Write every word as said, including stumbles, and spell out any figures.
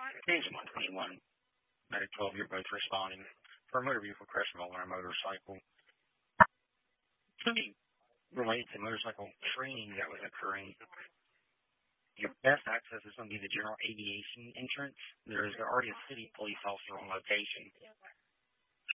Page one twenty-one. Medic twelve, you're both responding for a motor vehicle crash involving a motorcycle. To be related to motorcycle training that was occurring, your best access is going to be the general aviation entrance. There is already a city police officer on location.